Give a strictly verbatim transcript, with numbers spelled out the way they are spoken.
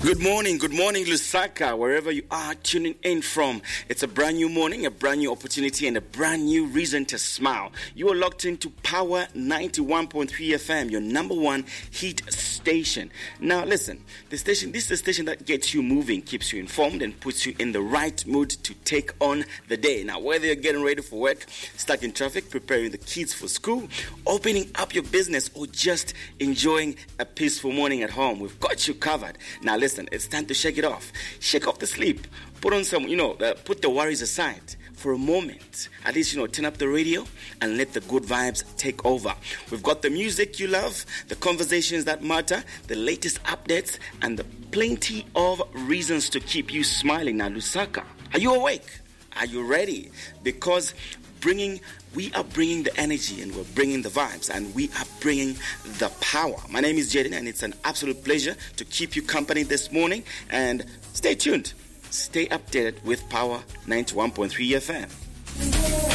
Good morning, good morning, Lusaka, wherever you are tuning in from. It's a brand new morning, a brand new opportunity, and a brand new reason to smile. You are locked into Power ninety-one point three F M, your number one heat station. Now, listen, the station, this is the station that gets you moving, keeps you informed, and puts you in the right mood to take on the day. Now, whether you're getting ready for work, stuck in traffic, preparing the kids for school, opening up your business, or just enjoying a peaceful morning at home, we've got you covered. Now, listen, it's time to shake it off. Shake off the sleep. Put on some, you know, uh, put the worries aside for a moment. At least, you know, turn up the radio and let the good vibes take over. We've got the music you love, the conversations that matter, the latest updates, and the plenty of reasons to keep you smiling. Now, Lusaka, are you awake? Are you ready? Because bringing we are bringing the energy, and we're bringing the vibes, and we are bringing the power. My name is Jaden, and it's an absolute pleasure to keep you company this morning. And stay tuned. Stay updated with Power ninety-one point three F M.